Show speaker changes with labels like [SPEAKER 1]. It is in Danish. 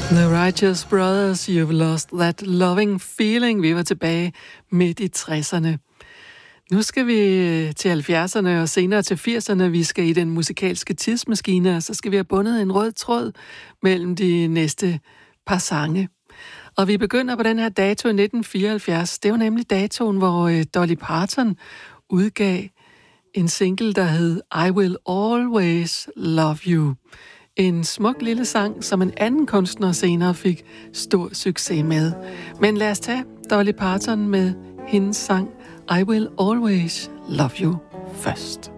[SPEAKER 1] The Righteous Brothers, You've Lost That Loving Feeling. Vi var tilbage midt i 60'erne. Nu skal vi til 70'erne og senere til 80'erne. Vi skal i den musikalske tidsmaskine, og så skal vi have bundet en rød tråd mellem de næste par sange. Og vi begynder på den her dato i 1974. Det var nemlig datoen, hvor Dolly Parton udgav en single, der hed I Will Always Love You. En smuk lille sang, som en anden kunstner senere fik stor succes med. Men lad os tage Dolly Parton med hendes sang I Will Always Love You først.